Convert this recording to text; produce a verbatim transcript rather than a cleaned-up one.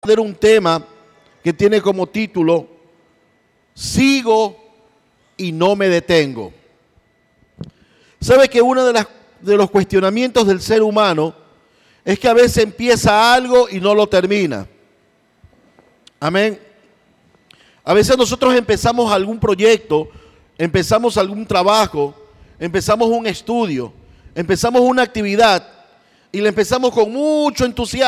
de un tema que tiene como título Sigo y no me detengo. ¿Sabe que uno de, las, de los cuestionamientos del ser humano es que a veces empieza algo y no lo termina? Amén. A veces nosotros empezamos algún proyecto, empezamos algún trabajo, empezamos un estudio, empezamos una actividad y le empezamos con mucho entusiasmo.